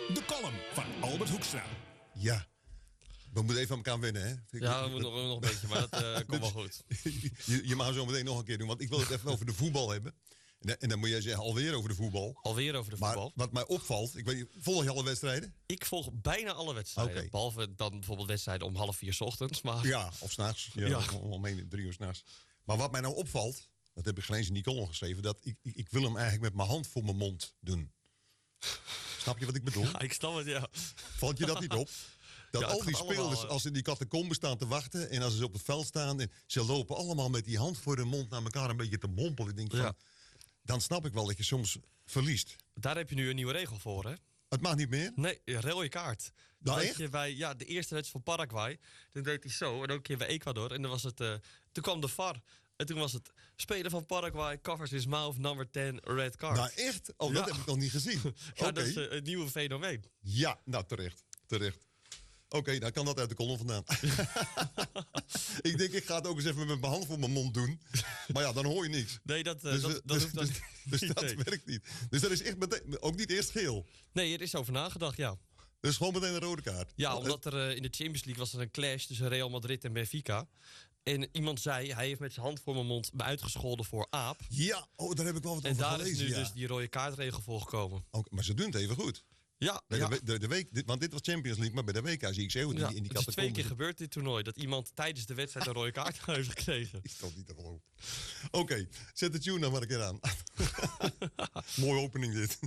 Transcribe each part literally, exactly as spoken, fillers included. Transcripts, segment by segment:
De column van Albert Hoekstra. Ja, we moeten even aan elkaar wennen, hè? Ik, ja, we moeten nog, nog een beetje, maar dat uh, komt wel goed. je, je mag zo meteen nog een keer doen, want ik wil het even over de voetbal hebben. En, en dan moet jij zeggen, alweer over de voetbal. Alweer over de voetbal. Maar wat mij opvalt, ik weet, volg je alle wedstrijden? Ik volg bijna alle wedstrijden. Okay. Behalve dan bijvoorbeeld wedstrijden om half vier 's ochtends. Maar... Ja, of s'nachts. Ja, ja. Om om drie uur s'nachts. Maar wat mij nou opvalt, dat heb ik gelezen in die column geschreven, dat ik, ik, ik wil hem eigenlijk met mijn hand voor mijn mond doen. Snap je wat ik bedoel? Ja, ik snap het, ja. Valt je dat niet op? Dat ja, al die spelers, allemaal, als ze in die catacomben staan te wachten en als ze op het veld staan en ze lopen allemaal met die hand voor de mond naar elkaar een beetje te mompelen. Ik denk van, ja. Dan snap ik wel dat je soms verliest. Daar heb je nu een nieuwe regel voor, hè? Het mag niet meer? Nee, rode kaart. Nou, dat je bij ja, de eerste wedstrijd van Paraguay, toen deed hij zo. En ook een keer bij Ecuador. En dan was het, uh, toen kwam de V A R. En toen was het speler van Paraguay, covers his mouth, number tien, red card. Nou echt? Oh, dat ja. heb ik nog niet gezien. ja, okay. dat is uh, een nieuwe fenomeen. Ja, nou terecht. Terecht. Oké, okay, dan kan dat uit de kolom vandaan. ik denk, ik ga het ook eens even met mijn hand voor mijn mond doen. Maar ja, dan hoor je niks. Nee, dat, uh, dus, dat, dat dus, hoeft dan dus, dus, dus dat nee. werkt niet. Dus dat is echt meteen, ook niet eerst geel. Nee, er is over nagedacht, ja. Dus gewoon meteen een rode kaart. Ja, omdat er uh, in de Champions League was er een clash tussen Real Madrid en Benfica. En iemand zei, hij heeft met zijn hand voor mijn mond me uitgescholden voor aap. Ja, oh, daar heb ik wel wat en over gelezen. En daar is nu ja. dus die rode kaartregel voor gekomen. Okay, maar ze doen het even goed. Ja, bij ja. De, de, de week, want dit was Champions League, maar bij de W K zie ik zo. Ja, in die het is twee keer gebeurd dit toernooi. Dat iemand tijdens de wedstrijd een rode kaart heeft gekregen. Is toch niet te geloven. Oké, okay, zet de tune dan maar een keer aan. Mooie opening dit.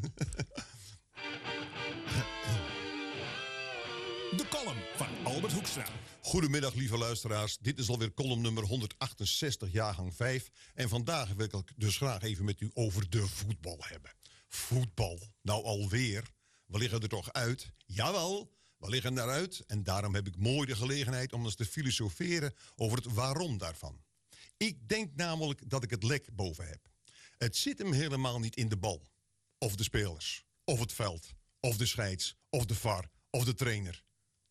De column van Albert Hoekstra. Goedemiddag, lieve luisteraars. Dit is alweer column nummer honderdachtenzestig, jaargang vijf. En vandaag wil ik dus graag even met u over de voetbal hebben. Voetbal, nou alweer. We liggen er toch uit? Jawel, we liggen eruit. En daarom heb ik mooi de gelegenheid om eens te filosoferen over het waarom daarvan. Ik denk namelijk dat ik het lek boven heb. Het zit hem helemaal niet in de bal. Of de spelers. Of het veld. Of de scheids. Of de V A R. Of de trainer.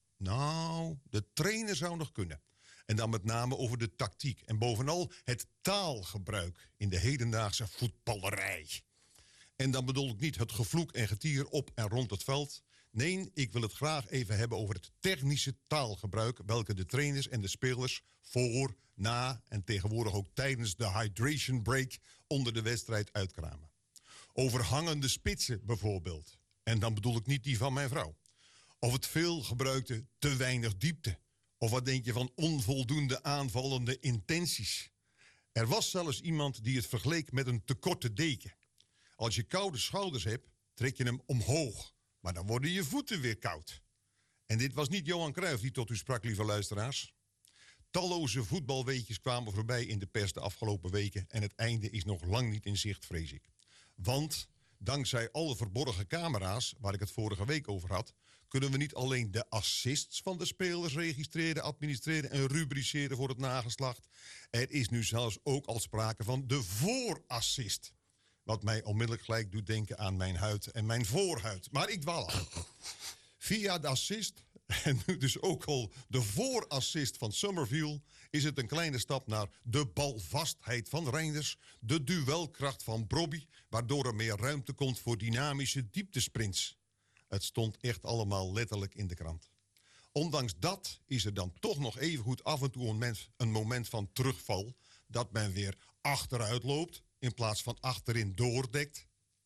Nou, de trainer zou nog kunnen. En dan met name over de tactiek. En bovenal het taalgebruik in de hedendaagse voetballerij. En dan bedoel ik niet het gevloek en getier op en rond het veld. Nee, ik wil het graag even hebben over het technische taalgebruik, welke de trainers en de spelers voor, na en tegenwoordig ook tijdens de hydration break onder de wedstrijd uitkramen. Over hangende spitsen bijvoorbeeld. En dan bedoel ik niet die van mijn vrouw. Of het veel gebruikte te weinig diepte. Of wat denk je van onvoldoende aanvallende intenties. Er was zelfs iemand die het vergeleek met een te korte deken. Als je koude schouders hebt, trek je hem omhoog. Maar dan worden je voeten weer koud. En dit was niet Johan Cruijff die tot u sprak, lieve luisteraars. Talloze voetbalweetjes kwamen voorbij in de pers de afgelopen weken. En het einde is nog lang niet in zicht, vrees ik. Want dankzij alle verborgen camera's, waar ik het vorige week over had, kunnen we niet alleen de assists van de spelers registreren, administreren en rubriceren voor het nageslacht. Er is nu zelfs ook al sprake van de voorassist. Wat mij onmiddellijk gelijk doet denken aan mijn huid en mijn voorhuid. Maar ik dwaal af. Via de assist, en nu dus ook al de voorassist van Summerville, is het een kleine stap naar de balvastheid van Reinders, de duelkracht van Brobby, waardoor er meer ruimte komt voor dynamische dieptesprints. Het stond echt allemaal letterlijk in de krant. Ondanks dat is er dan toch nog evengoed af en toe een moment, een moment van terugval, dat men weer achteruit loopt in plaats van achterin doordekt.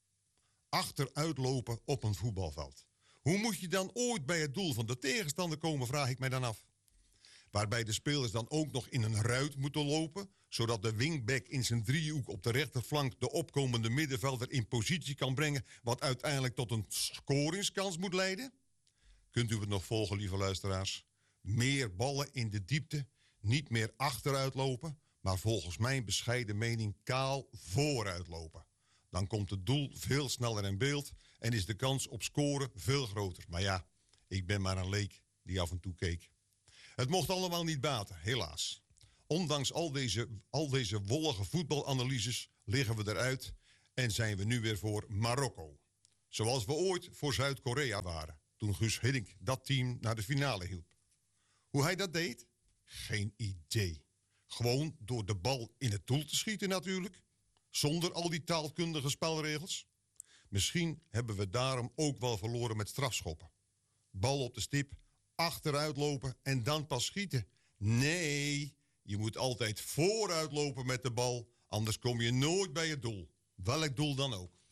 Achteruitlopen op een voetbalveld. Hoe moet je dan ooit bij het doel van de tegenstander komen, vraag ik mij dan af. Waarbij de spelers dan ook nog in een ruit moeten lopen, zodat de wingback in zijn driehoek op de rechterflank de opkomende middenvelder in positie kan brengen, wat uiteindelijk tot een scoringskans moet leiden. Kunt u het nog volgen, lieve luisteraars? Meer ballen in de diepte, niet meer achteruitlopen, maar volgens mijn bescheiden mening kaal vooruitlopen. Dan komt het doel veel sneller in beeld en is de kans op scoren veel groter. Maar ja, ik ben maar een leek die af en toe keek. Het mocht allemaal niet baten, helaas. Ondanks al deze, al deze wollige voetbalanalyses liggen we eruit en zijn we nu weer voor Marokko. Zoals we ooit voor Zuid-Korea waren, toen Guus Hiddink dat team naar de finale hielp. Hoe hij dat deed? Geen idee. Gewoon door de bal in het doel te schieten natuurlijk. Zonder al die taalkundige spelregels. Misschien hebben we daarom ook wel verloren met strafschoppen. Bal op de stip, achteruit lopen en dan pas schieten. Nee, je moet altijd vooruit lopen met de bal, anders kom je nooit bij het doel. Welk doel dan ook.